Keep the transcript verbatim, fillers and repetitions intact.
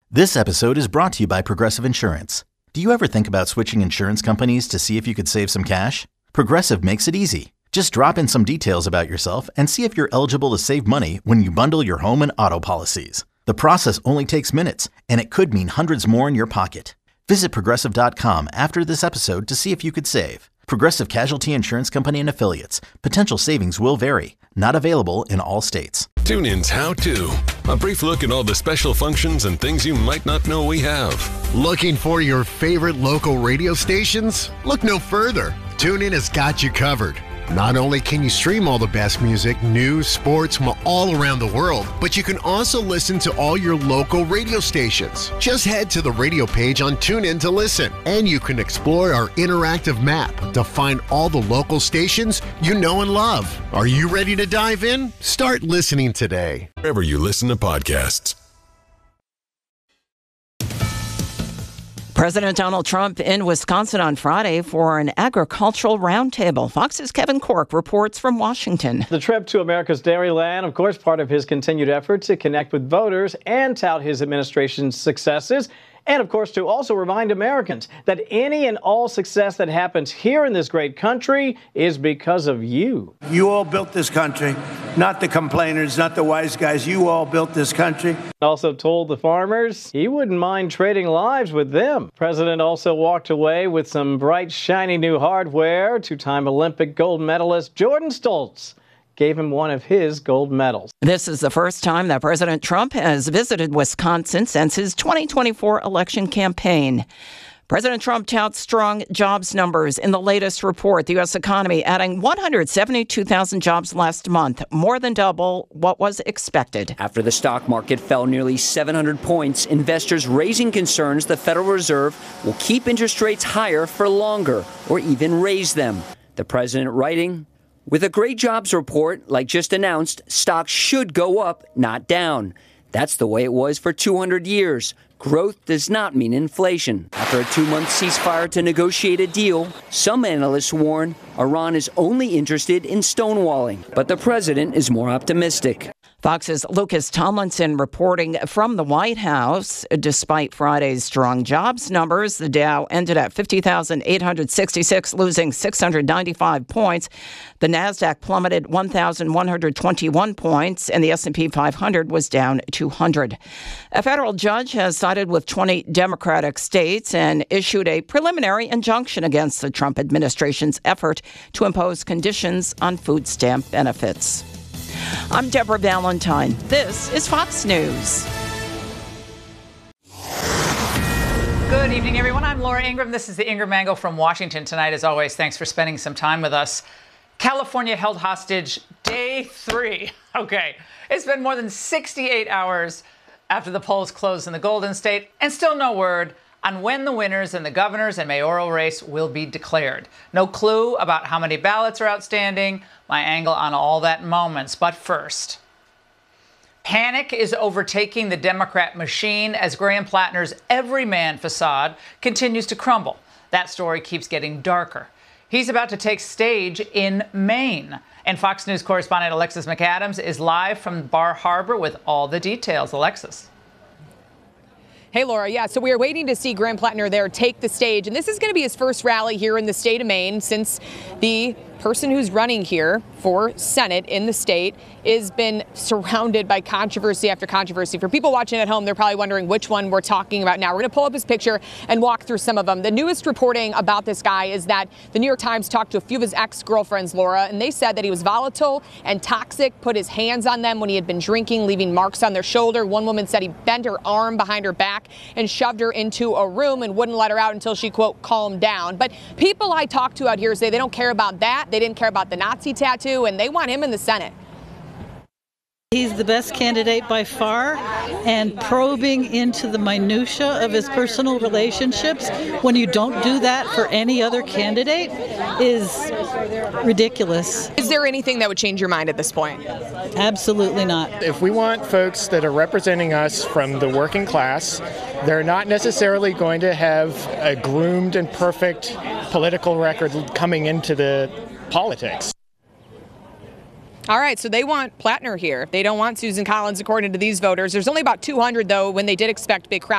This episode is brought to you by Progressive Insurance. Do you ever think about switching insurance companies to see if you could save some cash? Progressive makes it easy. Just drop in some details about yourself and see if you're eligible to save money when you bundle your home and auto policies. The process only takes minutes, and it could mean hundreds more in your pocket. Visit Progressive dot com after this episode to see if you could save. Progressive Casualty Insurance Company and Affiliates. Potential savings will vary. Not available in all states. TuneIn's How To. A brief look at all the special functions and things you might not know we have. Looking for your favorite local radio stations? Look no further. TuneIn has got you covered. Not only can you stream all the best music, news, sports from all around the world, but you can also listen to all your local radio stations. Just head to the radio page on TuneIn to listen, and you can explore our interactive map to find all the local stations you know and love. Are you ready to dive in? Start listening today. Wherever you listen to podcasts. President Donald Trump in Wisconsin on Friday for an agricultural roundtable. Fox's Kevin Corke reports from Washington. The trip to America's Dairyland, of course, part of his continued effort to connect with voters and tout his administration's successes. And, of course, to also remind Americans that any and all success that happens here in this great country is because of you. You all built this country, not the complainers, not the wise guys. You all built this country. Also told the farmers he wouldn't mind trading lives with them. The president also walked away with some bright, shiny new hardware. Two-time Olympic gold medalist Jordan Stoltz gave him one of his gold medals. This is the first time that President Trump has visited Wisconsin since his twenty twenty-four election campaign. President Trump touts strong jobs numbers in the latest report. The U S economy adding one hundred seventy-two thousand jobs last month, more than double what was expected. After the stock market fell nearly seven hundred points, investors raising concerns the Federal Reserve will keep interest rates higher for longer or even raise them. The president writing, with a great jobs report, like just announced, stocks should go up, not down. That's the way it was for two hundred years. Growth does not mean inflation. After a two-month ceasefire to negotiate a deal, some analysts warn Iran is only interested in stonewalling. But the president is more optimistic. Fox's Lucas Tomlinson reporting from the White House. Despite Friday's strong jobs numbers, the Dow ended at fifty thousand eight hundred sixty-six, losing six hundred ninety-five points. The Nasdaq plummeted one thousand one hundred twenty-one points, and the S and P five hundred was down two hundred. A federal judge has sided with twenty Democratic states and issued a preliminary injunction against the Trump administration's effort to impose conditions on food stamp benefits. I'm Deborah Valentine. This is Fox News. Good evening, everyone. I'm Laura Ingraham. This is the Ingram Angle from Washington tonight. As always, thanks for spending some time with us. California held hostage day three. Okay, it's been more than sixty-eight hours after the polls closed in the Golden State, and still no word on when the winners in the governor's and mayoral race will be declared. No clue about how many ballots are outstanding. My angle on all that in moments. But first, panic is overtaking the Democrat machine as Graham Plattner's everyman facade continues to crumble. That story keeps getting darker. He's about to take stage in Maine. And Fox News correspondent Alexis McAdams is live from Bar Harbor with all the details. Alexis. Hey, Laura. Yeah, so we are waiting to see Graham Plattner there take the stage. And this is going to be his first rally here in the state of Maine since the person who's running here for Senate in the state has been surrounded by controversy after controversy. For people watching at home, they're probably wondering which one we're talking about now. We're going to pull up his picture and walk through some of them. The newest reporting about this guy is that the New York Times talked to a few of his ex-girlfriends, Laura, and they said that he was volatile and toxic, put his hands on them when he had been drinking, leaving marks on their shoulder. One woman said he bent her arm behind her back and shoved her into a room and wouldn't let her out until she, quote, calmed down. But people I talked to out here say they don't care about that. They didn't care about the Nazi tattoo, and they want him in the Senate. He's the best candidate by far, and probing into the minutia of his personal relationships when you don't do that for any other candidate is ridiculous. Is there anything that would change your mind at this point? Absolutely not. If we want folks that are representing us from the working class, they're not necessarily going to have a groomed and perfect political record coming into the politics. All right, so they want Plattner here. They don't want Susan Collins, according to these voters. There's only about two hundred, though, when they did expect big crowds.